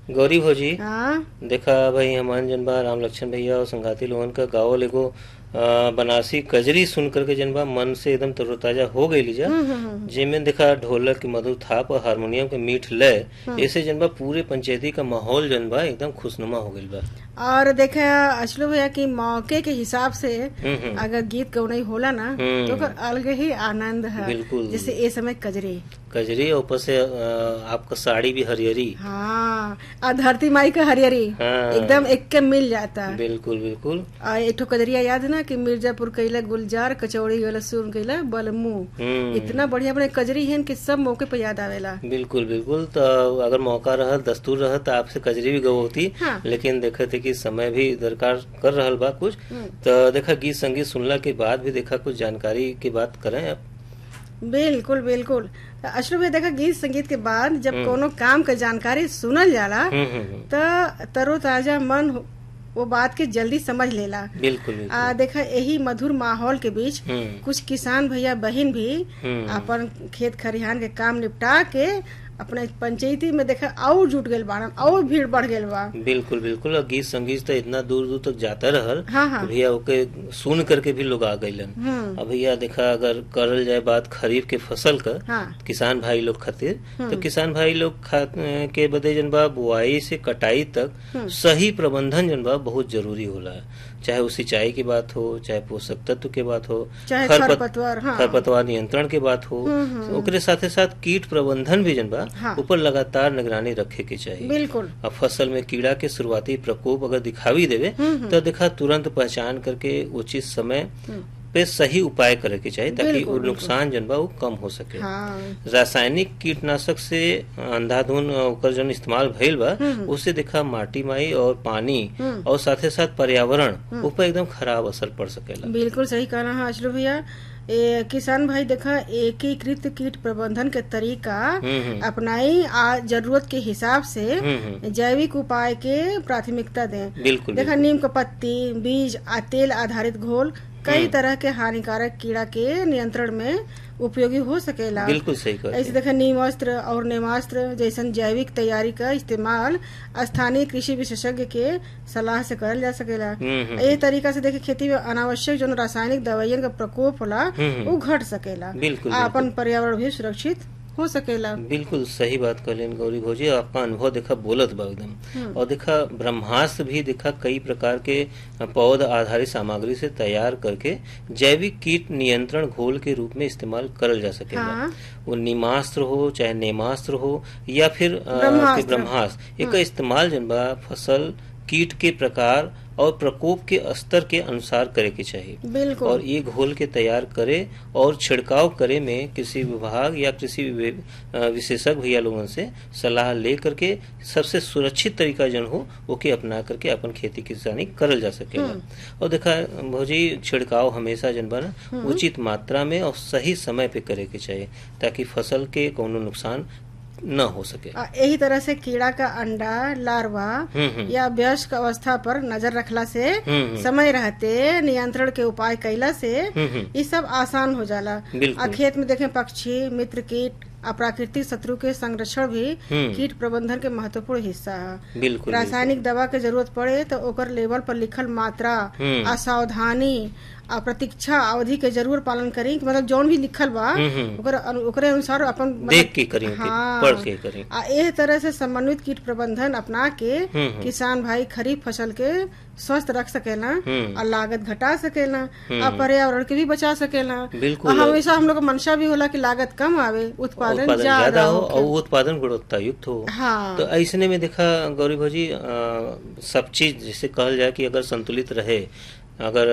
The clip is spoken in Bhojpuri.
गौरी भौजी हाँ। देखा भाई हमान जनबा राम लक्ष्मण भैया और संगाती लोगन का गावल एगो बनारसी कजरी सुन करके जनबा मन से एकदम तरोताजा हो गई जा। जेमें देखा ढोलक की मधुर थाप और हारमोनियम के मीठ लय ऐसे जनबा पूरे पंचायती का माहौल जनबा एकदम खुशनुमा हो गई बा। और देखा अचलू भैया कि मौके के हिसाब से अगर गीत गौनई होला ना तो ओकर अलग ही आनंद है। बिल्कुल। जैसे ए समय कजरी कजरी और ऊपर से आपका साड़ी भी हरियरी। हाँ, और धरती माई का हरियरी हाँ। एकदम एक के मिल जाता। बिल्कुल बिल्कुल। और एक ठो कजरिया याद है ना कि मिर्जापुर कैला गुलजार कचौड़ी गला सुन कैला बलमू। इतना बढ़िया बढ़िया कजरी है कि सब मौके पे याद आवेला। बिल्कुल बिल्कुल। तो अगर मौका रहा दस्तूर रहा तो आपसे कजरी भी गवोती। हाँ। लेकिन देखे थे कि समय भी दरकार कर रहल बा कुछ। तो देखा गीत संगीत सुनला के बाद भी देखा कुछ जानकारी की बात करें अब। बिल्कुल बिल्कुल। अशरफ भैया देखा गीत संगीत के बाद जब कोनो काम के जानकारी सुनल जाला तो तरोताजा मन वो बात के जल्दी समझ लेला। बिल्कुल बिल्कुल। देखा यही मधुर माहौल के बीच कुछ किसान भैया बहन भी अपन खेत खरिहान के काम निपटा के अपने पंचायती में देखा और जुट गए बाड़न और भीड़ बढ़ गए बा। बिल्कुल बिल्कुल। और गीत संगीत तो इतना दूर दूर तक जाता रहल। हाँ। भैया ओके सुन करके भी लोग आ गइलन। अब भैया देखा अगर करल जाए बात खरीफ के फसल का। हाँ। किसान भाई लोग खातिर तो किसान भाई लोग के बदे जनबा बुआई से कटाई तक सही प्रबंधन जनबा बहुत जरूरी होला। चाहे वो सिंचाई की बात हो, चाहे पोषक तत्व के बात हो, चाहे खरपतवार। हाँ। खरपतवार नियंत्रण के बात हो, ओकरे साथे साथ कीट प्रबंधन भी जनबा ऊपर लगातार निगरानी रखे के चाहिए। बिल्कुल। अब फसल में कीड़ा के शुरुआती प्रकोप अगर दिखावी देवे तो देखा तुरंत पहचान करके उचित समय पे सही उपाय करे के चाहिए ताकि वो नुकसान जनबा वो कम हो सके। हाँ। रासायनिक कीटनाशक से अंधाधुन ओकर जन इस्तेमाल भइल बा उससे देखा माटी माई और पानी और साथे साथ पर्यावरण ऊपर एकदम खराब असर पड़ सकेला। बिल्कुल सही कहना है अचलू भैया। किसान भाई देखा एकीकृत कीट प्रबंधन के तरीका अपनाई जरूरत के हिसाब से जैविक उपाय के प्राथमिकता दें। बिल्कुल। देखा नीम का पत्ती बीज तेल आधारित घोल कई तरह के हानिकारक कीड़ा के नियंत्रण में उपयोगी हो सकेला। बिल्कुल सही कहा। ऐसे देखा नीमास्त्र और नेमास्त्र जैसन जैविक तैयारी का इस्तेमाल स्थानीय कृषि विशेषज्ञ के सलाह से करल जा सकेला। ये तरीका से देखे खेती में अनावश्यक जो रासायनिक दवाइयन का प्रकोप होला वो घट सकेला। बिल्कुल। अपन पर्यावरण भी सुरक्षित हो सकेला। बिल्कुल सही बात कहलेन गौरी भौजी। आपका अनुभव देखा बोलत बा एकदम। और देखा ब्रह्मास्त्र भी देखा कई प्रकार के पौध आधारित सामग्री से तैयार करके जैविक कीट नियंत्रण घोल के रूप में इस्तेमाल करल जा सकेला। हाँ। वो निमास्त्र हो चाहे नेमास्त्र हो या फिर ब्रह्मास्त्र एक इस्तेमाल जनबा फसल कीट के प्रकार और प्रकोप के स्तर के अनुसार करे के चाहिए। बिल्कुल। और ये घोल के तैयार करे और छिड़काव करे में किसी विभाग या कृषि विशेषज्ञ भैया लोगों से सलाह ले करके सबसे सुरक्षित तरीका जन हो ओके अपना करके अपन खेती किसानी करल जा सकेगा। और देखा भौजी छिड़काव हमेशा जन बना उचित मात्रा में और सही समय पे करे के चाहिए ताकि फसल के कोनो नुकसान न हो सके। यही तरह से कीड़ा का अंडा लार्वा या वयस्क अवस्था पर नजर रखला से समय रहते नियंत्रण के उपाय कैला से ये सब आसान हो जाला। खेत में देखें पक्षी मित्र कीट अप्राकृतिक शत्रु के संरक्षण भी कीट प्रबंधन के महत्वपूर्ण हिस्सा है। बिल्कुल। रासायनिक दवा के जरूरत पड़े तो ओकर लेवल पर लिखल मात्रा असावधानी प्रतीक्षा अवधि के जरूर पालन करी। मतलब जौन भी लिखल बा ओकरे अनुसार अपन देख के करी। हाँ। पढ़ के करी। एह तरह से समन्वित कीट प्रबंधन अपना के किसान भाई खरीफ फसल के स्वस्थ रख सकेला और लागत घटा सकेला और पर्यावरण के भी बचा सकेला। बिल्कुल। हमेशा हम लोग का मंशा भी होला कि लागत कम आवे उत्पादन ज्यादा हो और उत्पादन गुणवत्ता युक्त हो। हाँ। तो ऐसने में देखा गौरी भौजी सब चीज जिसे कहल जाए कि अगर संतुलित रहे अगर